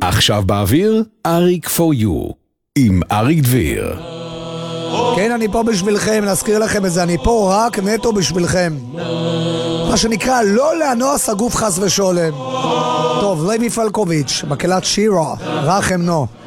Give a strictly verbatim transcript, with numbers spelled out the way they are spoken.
עכשיו באוויר, אריק for you, עם אריק דביר. כן, אני פה בשבילכם, להזכיר לכם את זה, אני פה רק נטו בשבילכם. מה שנקרא, לא לאנוס הגוף חס ושולם. טוב, לוי פלקוביץ', מקהלת שירה, רחם נו.